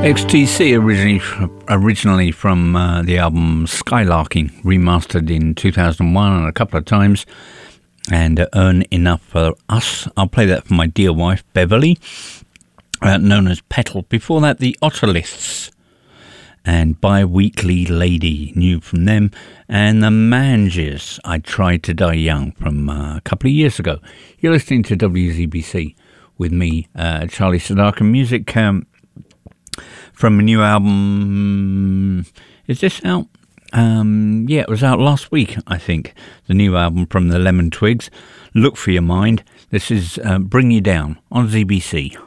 XTC originally from the album Skylarking, remastered in 2001 a couple of times, and Earn Enough for Us. I'll play that for my dear wife Beverly, known as Petal. Before that, the Otoliths and Bi-Weekly Lady, new from them, and the Manges, I Tried to Die Young, from a couple of years ago. You're listening to WZBC with me, Charlie Sedaka. Music from a new album. Is this out? Yeah, it was out last week, I think. The new album from the Lemon Twigs. Look for Your Mind. This is Bring You Down on ZBC.